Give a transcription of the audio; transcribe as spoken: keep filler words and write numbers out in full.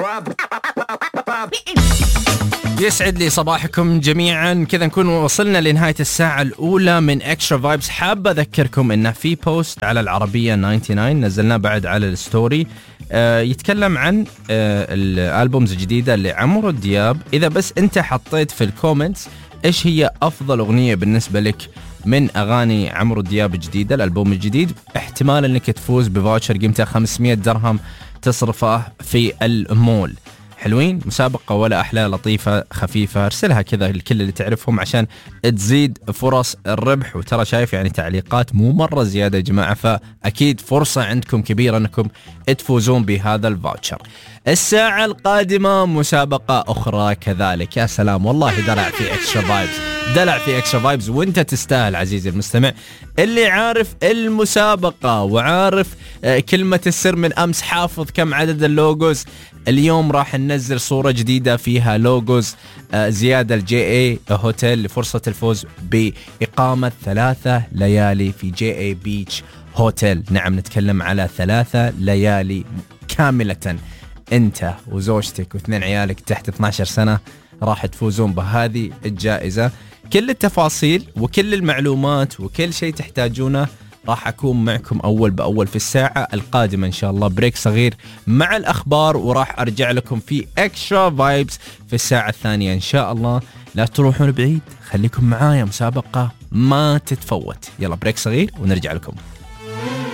يسعد لي صباحكم جميعا. كذا نكون وصلنا لنهاية الساعة الأولى من إكسترا فايبس. حابة أذكركم إنه في بوست على العربية تسعة وتسعين نزلناه بعد على الستوري، آه يتكلم عن آه الألبومز الجديدة لعمرو دياب. إذا بس أنت حطيت في الكومنتس إيش هي أفضل أغنية بالنسبة لك من أغاني عمرو دياب الجديدة، الألبوم الجديد، احتمال أنك تفوز بفاوتشر قيمته خمسمية درهم تصرفه في المول. حلوين، مسابقة ولا أحلى، لطيفة خفيفة، ارسلها كذا لكل اللي تعرفهم عشان تزيد فرص الربح. وترى شايف يعني تعليقات مو مرة زيادة يا جماعة، فأكيد فرصة عندكم كبيرة أنكم تفوزون بهذا الفاوتشر. الساعة القادمة مسابقة أخرى كذلك. يا سلام، والله دلع في إكسترا فايبز، دلع في إكسترا فايبز، وانت تستاهل عزيزي المستمع. اللي عارف المسابقة وعارف كلمة السر من أمس، حافظ كم عدد اللوجوز، اليوم راح ننزل صورة جديدة فيها لوجوز زيادة الجي اي هوتيل لفرصة الفوز بإقامة ثلاثة ليالي في جي اي بيتش هوتيل. نعم، نتكلم على ثلاثة ليالي كاملة. انت وزوجتك واثنين عيالك تحت اثنتي عشرة سنة راح تفوزون بهذه الجائزة. كل التفاصيل وكل المعلومات وكل شيء تحتاجونه راح أكون معكم أول بأول في الساعة القادمة إن شاء الله. بريك صغير مع الأخبار وراح أرجع لكم في إكسترا فايبس في الساعة الثانية إن شاء الله. لا تروحون بعيد، خليكم معايا، مسابقة ما تتفوت. يلا بريك صغير ونرجع لكم.